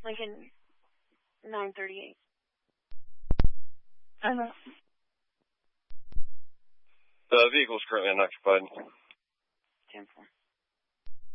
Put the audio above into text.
Lincoln 938. The vehicle is currently unoccupied. 10-4.